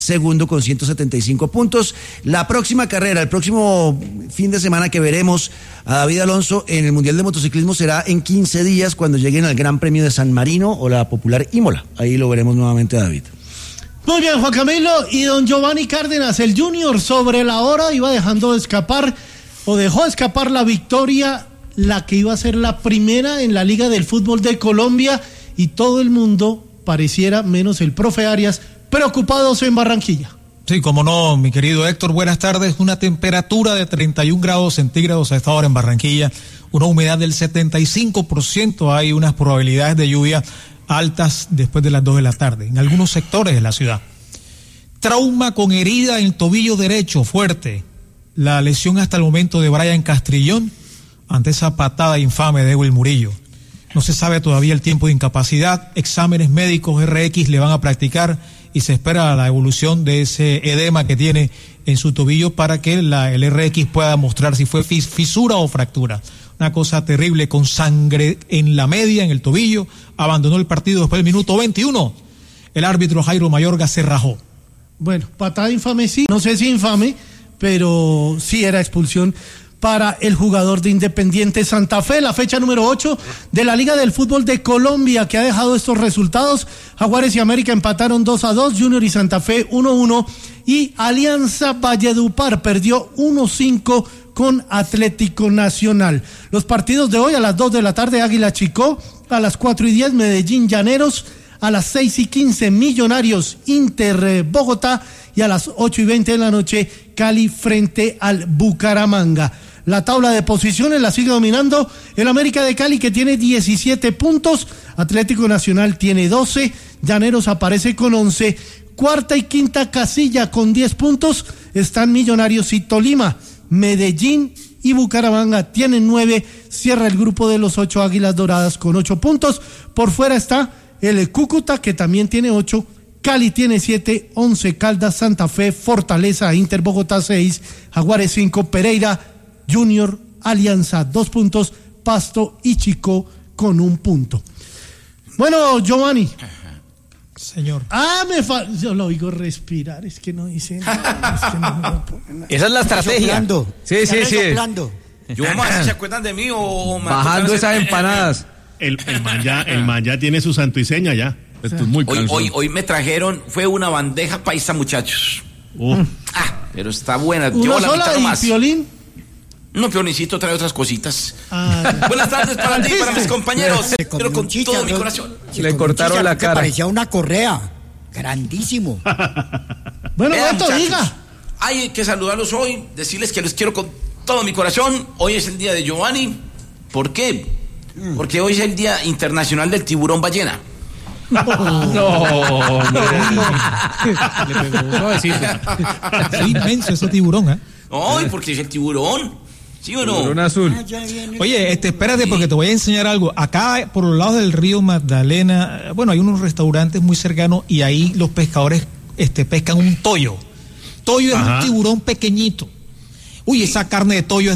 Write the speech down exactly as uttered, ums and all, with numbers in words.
segundo con ciento setenta y cinco puntos. La próxima carrera, el próximo fin de semana que veremos a David Alonso en el Mundial de Motociclismo será en quince días cuando lleguen al Gran Premio de San Marino o la popular Imola. Ahí lo veremos nuevamente a David. Muy bien, Juan Camilo. Y don Giovanni Cárdenas, el Junior, sobre la hora iba dejando escapar o dejó escapar la victoria, la que iba a ser la primera en la Liga del Fútbol de Colombia, y todo el mundo pareciera, menos el profe Arias, preocupados en Barranquilla. Sí, como no, mi querido Héctor, buenas tardes. Una temperatura de treinta y un grados centígrados a esta hora en Barranquilla, una humedad del setenta y cinco por ciento, hay unas probabilidades de lluvia altas después de las dos de la tarde en algunos sectores de la ciudad. Trauma con herida en el tobillo derecho fuerte, la lesión hasta el momento de Brian Castrillón ante esa patada infame de Ewell Murillo. No se sabe todavía el tiempo de incapacidad, exámenes médicos R X le van a practicar y se espera la evolución de ese edema que tiene en su tobillo para que la, el R X pueda mostrar si fue fis, fisura o fractura. Una cosa terrible, con sangre en la media, en el tobillo. Abandonó el partido después del minuto veintiuno. El árbitro Jairo Mayorga se rajó. Bueno, patada infame sí, no sé si infame, pero sí era expulsión para el jugador de Independiente Santa Fe. La fecha número ocho de la Liga del Fútbol de Colombia, que ha dejado estos resultados. Jaguares y América empataron dos a dos, Junior y Santa Fe uno a uno, y Alianza Valledupar perdió uno a cinco con Atlético Nacional. Los partidos de hoy: a las dos de la tarde, Águila Chicó; a las cuatro y diez, Medellín Llaneros; a las seis y quince, Millonarios Inter Bogotá; y a las ocho y veinte de la noche, Cali frente al Bucaramanga. La tabla de posiciones la sigue dominando el América de Cali, que tiene diecisiete puntos, Atlético Nacional tiene doce, Llaneros aparece con once, cuarta y quinta casilla con diez puntos están Millonarios y Tolima. Medellín y Bucaramanga tienen nueve, cierra el grupo de los ocho Águilas Doradas con ocho puntos. Por fuera está el Cúcuta, que también tiene ocho, Cali tiene siete, once Caldas, Santa Fe, Fortaleza, Inter Bogotá seis, Jaguares cinco, Pereira, Junior, Alianza dos puntos, Pasto y Chico con un punto. Bueno, Giovanni. Señor. Ah, me fa... yo lo oigo respirar, es que no dice nada. Es que no me nada. Esa es la estrategia. Sí, sí, sí. Yo más, ¿se acuerdan de mí o bajando esas empanadas? El, el man ya, el man ya tiene su santo y seña ya. Esto es muy hoy, hoy, hoy me trajeron, fue una bandeja paisa, muchachos. Uh. Ah, pero está buena. ¿Una Yo sola la y más. Piolín? No, Piolincito trae otras cositas. Ah, buenas tardes para ti, para mis compañeros. Pero con chicha, todo mi bro. corazón. Le cortaron la cara. Parecía una correa. Grandísimo. Bueno, Vean, Beto, muchachos, diga. hay que saludarlos hoy, decirles que los quiero con todo mi corazón. Hoy es el día de Giovanni. ¿Por qué? Mm. Porque hoy es el Día Internacional del Tiburón Ballena. No, no, no. Le pegó suavecito. Es inmenso ese tiburón, ¿eh? Ay, porque es el tiburón. ¿Sí o no? Tiburón azul. Oye, este, espérate, porque te voy a enseñar algo. Acá, por los lados del río Magdalena, bueno, hay unos restaurantes muy cercanos y ahí los pescadores este, pescan un toyo. Toyo es Ajá. un tiburón pequeñito. Uy, esa carne de toyo es